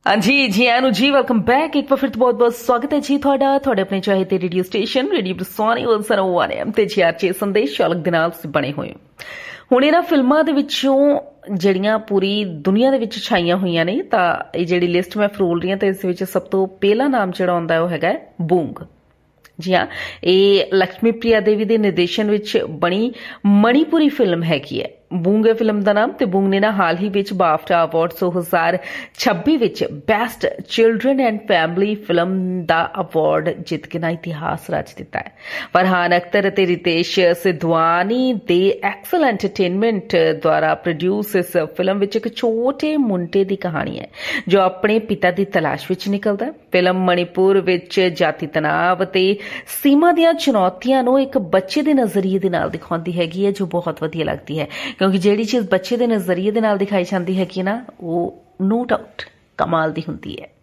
हाँ जी आनू जी welcome back. एक बार फिर तो बहुत बहुत स्वागत है जी ਤੁਹਾਡੇ ਆਪਣੇ ਚਾਹੀਦੇ ਰੇਡੀਓ ਸਟੇਸ਼ਨ ਰੇਡੀਓ ਬਰਸਾਨੀ 101 FM ਤੇ ਜੀਆਰਚੇ ਸੰਦੇਸ਼ ਚਾਲਕ ਦੇ ਨਾਲ ਬਣੇ ਹੋਏ। ਹੁਣ ਇਹਨਾਂ ਫਿਲਮਾਂ ਦੇ ਵਿੱਚੋਂ ਜਿਹੜੀਆਂ ਪੂਰੀ ਦੁਨੀਆ ਦੇ ਵਿੱਚ ਛਾਈਆਂ ਹੋਈਆਂ ਨੇ ਤਾਂ ਇਹ ਜਿਹੜੀ ਲਿਸਟ ਮੈਂ ਫਰੋਲ ਰਹੀ ਹਾਂ ਤੇ ਇਸ ਵਿੱਚ ਸਭ ਤੋਂ ਪਹਿਲਾ ਨਾਮ ਜਿਹੜਾ ਆਉਂਦਾ ਉਹ ਹੈਗਾ ਬੂੰਗ। जी हाँ, ये लक्ष्मी प्रिया देवी के निर्देशन विच बनी मणिपुरी फिल्म हैगी है। बूंग है फिल्म का नाम। ते बूंग ने ना हाल ही विच BAFTA award 2026 which best children and family film का अवार्ड जित के ना इतिहास रच दिता है। फरहान अख्तर ते रितेश सिद्धवानी दे एक्सल एंटरटेनमेंट द्वारा प्रोड्यूस इस फिल्म विच एक छोटे मुंडे की कहानी है जो अपने पिता की तलाश विच निकलदा है। फिल्म मणिपुर विच जाति तनाव ते सीमा दियां चुनौतियां नूं एक बच्चे दे नज़रिए दे नाल दिखाउंदी हैगी है जो बहुत वधिया लगदी है क्योंकि जिहड़ी चीज़ बच्चे दे नज़रिए दे नाल दिखाई जांदी हैगी ना वो नो डाउट कमाल दी हुंदी है।